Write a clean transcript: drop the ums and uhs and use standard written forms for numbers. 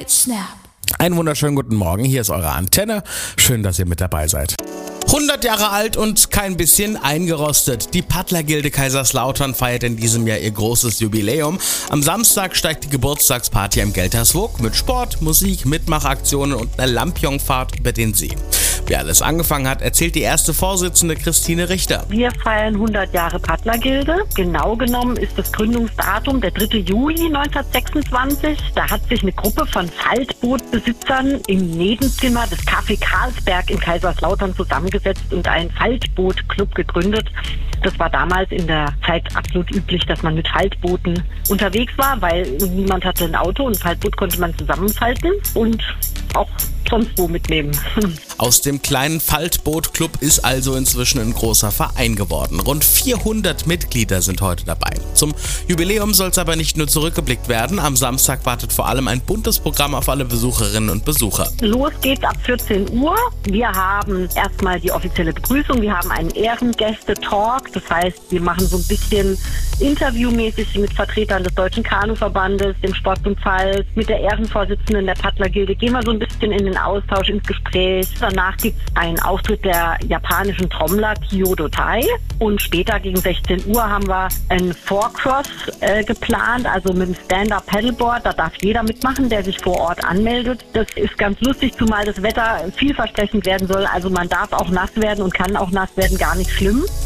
Right Snap. Einen wunderschönen guten Morgen, hier ist eure Antenne. Schön, dass ihr mit dabei seid. 100 Jahre alt und kein bisschen eingerostet. Die Paddlergilde Kaiserslautern feiert in diesem Jahr ihr großes Jubiläum. Am Samstag steigt die Geburtstagsparty im Gelterswoog mit Sport, Musik, Mitmachaktionen und einer Lampion-Fahrt über den See. Wie alles angefangen hat, erzählt die erste Vorsitzende Christine Richter. Wir feiern 100 Jahre Paddlergilde. Genau genommen ist das Gründungsdatum der 3. Juli 1926. Da hat sich eine Gruppe von Faltbootbesitzern im Nebenzimmer des Café Karlsberg in Kaiserslautern zusammengesetzt und einen Faltbootclub gegründet. Das war damals in der Zeit absolut üblich, dass man mit Faltbooten unterwegs war, weil niemand hatte ein Auto und ein Faltboot konnte man zusammenfalten und auch sonst wo mitnehmen. Aus dem kleinen Faltbootclub ist also inzwischen ein großer Verein geworden. Rund 400 Mitglieder sind heute dabei. Zum Jubiläum soll es aber nicht nur zurückgeblickt werden. Am Samstag wartet vor allem ein buntes Programm auf alle Besucherinnen und Besucher. Los geht's ab 14 Uhr. Wir haben erstmal die offizielle Begrüßung. Wir haben einen Ehrengäste-Talk. Das heißt, wir machen so ein bisschen interviewmäßig mit Vertretern des Deutschen Kanuverbandes, dem Sportbund Pfalz, mit der Ehrenvorsitzenden der Paddlergilde. Gehen wir so ein bisschen in den Austausch, ins Gespräch. Danach gibt es einen Auftritt der japanischen Trommler Kyoto Tai. Und später gegen 16 Uhr haben wir einen Four-Cross geplant, also mit dem Stand-Up-Paddleboard. Da darf jeder mitmachen, der sich vor Ort anmeldet. Das ist ganz lustig, zumal das Wetter vielversprechend werden soll. Also man darf auch nass werden und kann auch nass werden, gar nicht schlimm.